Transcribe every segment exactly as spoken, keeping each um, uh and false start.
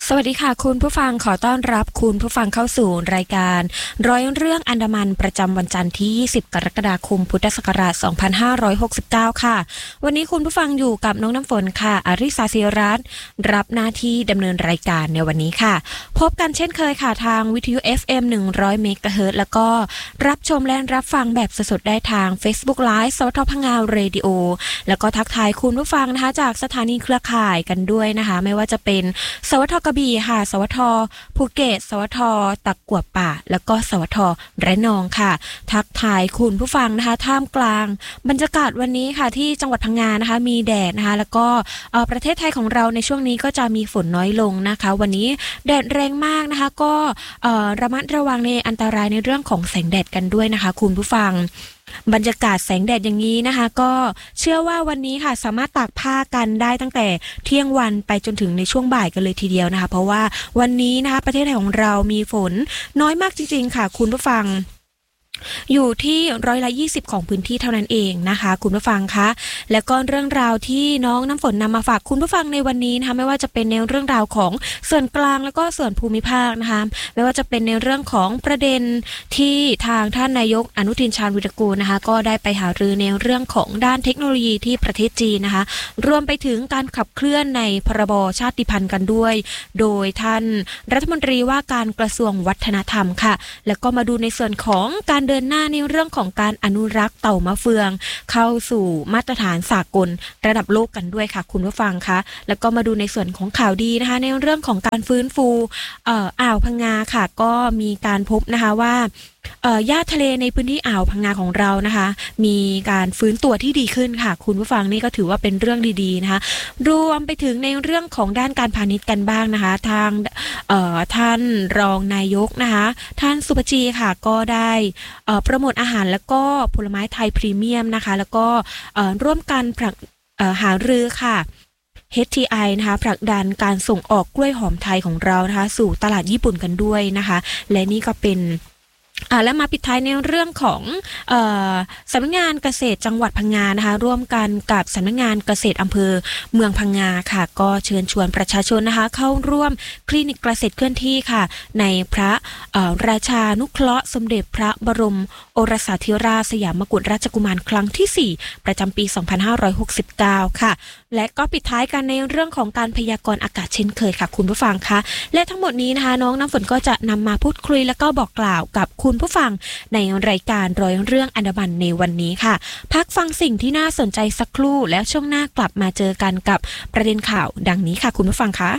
สวัสดีค่ะคุณผู้ฟังขอต้อนรับคุณผู้ฟังเข้าสู่รายการร้อยเรื่องอันดามันประจำวันจันทร์ที่ยี่สิบกรกฎาคมพุทธศักราชสองพันห้าร้อยหกสิบเก้าค่ะวันนี้คุณผู้ฟังอยู่กับน้องน้ำฝนค่ะอริสาศิรัตน์รับหน้าที่ดำเนินรายการในวันนี้ค่ะพบกันเช่นเคยค่ะทางวิทยุ เอฟ เอ็ม หนึ่งร้อยเมกะเฮิรตซ์แล้วก็รับชมและรับฟังแบบสดๆได้ทาง Facebook Live สวทพังงาเรดิโอแล้วก็ทักทายคุณผู้ฟังนะคะจากสถานีเครือข่ายกันด้วยนะคะไม่ว่าจะเป็นสวทกระบี่ค่ะสวทภูเก็ตสวทตะกั่วป่าแล้วก็สวทระนองค่ะทักทายคุณผู้ฟังนะคะท่ามกลางบรรยากาศวันนี้ค่ะที่จังหวัดพังงานะคะมีแดดนะคะแล้วก็ประเทศไทยของเราในช่วงนี้ก็จะมีฝนน้อยลงนะคะวันนี้แดดแรงมากนะคะก็ระมัดระวังในอันตรายในเรื่องของแสงแดดกันด้วยนะคะคุณผู้ฟังบรรยากาศแสงแดดอย่างนี้นะคะก็เชื่อว่าวันนี้ค่ะสามารถตากผ้ากันได้ตั้งแต่เที่ยงวันไปจนถึงในช่วงบ่ายกันเลยทีเดียวนะคะเพราะว่าวันนี้นะคะประเทศไทยของเรามีฝนน้อยมากจริงๆค่ะคุณผู้ฟังอยู่ที่ร้อยละยี่สิบของพื้นที่เท่านั้นเองนะคะคุณผู้ฟังคะแล้วก็เรื่องราวที่น้องน้ำฝนนำมาฝากคุณผู้ฟังในวันนี้นะคะไม่ว่าจะเป็นในเรื่องราวของส่วนกลางแล้วก็ส่วนภูมิภาคนะคะไม่ว่าจะเป็นในเรื่องของประเด็นที่ทางท่านนายกอนุทินชาญวิรากูลนะคะก็ได้ไปหารือในเรื่องของด้านเทคโนโลยีที่ประเทศจีนนะคะรวมไปถึงการขับเคลื่อนในพรบชาติพันธุ์กันด้วยโดยท่านรัฐมนตรีว่าการกระทรวงวัฒนธรรมค่ะแล้วก็มาดูในส่วนของการเดินหน้าในเรื่องของการอนุรักษ์เต่ามะเฟืองเข้าสู่มาตรฐานสากลระดับโลกกันด้วยค่ะคุณผู้ฟังคะแล้วก็มาดูในส่วนของข่าวดีนะคะในเรื่องของการฟื้นฟูเอ่ออ่าวพังงาค่ะก็มีการพบนะคะว่าเอ่อหญ้าทะเลในพื้นที่อ่าวพังงาของเรานะคะมีการฟื้นตัวที่ดีขึ้นค่ะคุณผู้ฟังนี่ก็ถือว่าเป็นเรื่องดีๆนะคะรวมไปถึงในเรื่องของด้านการพาณิชย์กันบ้างนะคะทางเอ่อท่านรองนายกนะคะท่านสุภจีค่ะก็ได้เอ่อโปรโมทอาหารแล้วก็ผลไม้ไทยพรีเมียมนะคะแล้วก็เอ่อร่วมกันผลักเอ่อหารือค่ะ เอช ที ไอ นะคะผลักดันการส่งออกกล้วยหอมไทยของเรานะคะสู่ตลาดญี่ปุ่นกันด้วยนะคะและนี่ก็เป็นอ่าและมาปิดท้ายในเรื่องของเอ่อสำนักงานเกษตรจังหวัดพังงานะคะร่วมกันกับสำนักงานเกษตรอำเภอเมืองพังงาค่ะก็เชิญชวนประชาชนนะคะเข้าร่วมคลินิกเกษตรเคลื่อนที่ค่ะในพระเอ่อราชานุเคราะห์สมเด็จพระบรมโอรสาธิราชสยามกุฎราชกุมารครั้งที่สี่ประจำปีสองพันห้าร้อยหกสิบเก้าค่ะและก็ปิดท้ายกันในเรื่องของการพยากรณ์อากาศเช่นเคยค่ะคุณผู้ฟังคะและทั้งหมดนี้นะคะน้องน้ำฝนก็จะนำมาพูดคุยแล้วก็บอกกล่าวกับคุณผู้ฟังในรายการร้อยเรื่องอันดามันในวันนี้ค่ะพักฟังสิ่งที่น่าสนใจสักครู่แล้วช่วงหน้ากลับมาเจอกันกับประเด็นข่าวดังนี้ค่ะคุณผู้ฟังคะ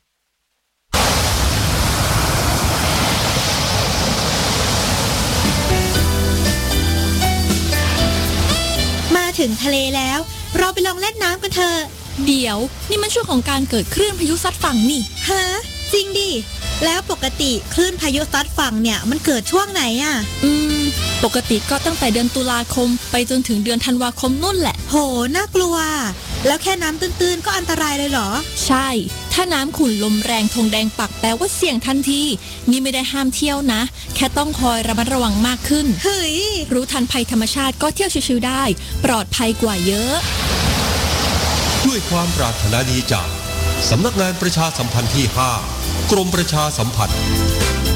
มาถึงทะเลแล้วเราไปลองเล่นน้ำกันเถอะเดี๋ยวนี่มันช่วงของการเกิดคลื่นพายุซัดฝั่งนี่ฮะจริงดิแล้วปกติคลื่นพายุซัดฝั่งเนี่ยมันเกิดช่วงไหนอ่ะอืมปกติก็ตั้งแต่เดือนตุลาคมไปจนถึงเดือนธันวาคมนู่นแหละโหน่ากลัวแล้วแค่น้ำตื้นๆก็อันตรายเลยเหรอใช่ถ้าน้ำขุ่นลมแรงธงแดงปักแปลว่าเสี่ยงทันทีนี่ไม่ได้ห้ามเที่ยวนะแค่ต้องคอยระมัดระวังมากขึ้นเฮ้ยรู้ทันภัยธรรมชาติก็เที่ยวชิวๆได้ปลอดภัยกว่าเยอะด้วยความปรารถนาดีจากสำนักงานประชาสัมพันธ์ที่ห้ากรมประชาสัมพันธ์